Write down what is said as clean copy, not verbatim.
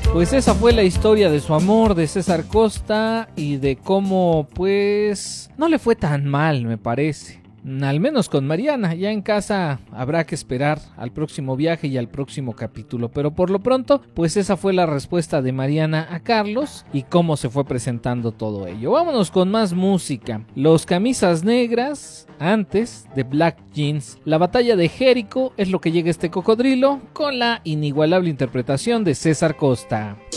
Pues esa fue la historia de su amor, de César Costa, y de cómo pues no le fue tan mal, me parece. Al menos con Mariana. Ya en casa habrá que esperar al próximo viaje y al próximo capítulo, pero por lo pronto pues esa fue la respuesta de Mariana a Carlos y cómo se fue presentando todo ello. Vámonos con más música. Los Camisas Negras, antes de Black Jeans. La batalla de Jericho es lo que llega este cocodrilo, con la inigualable interpretación de César Costa.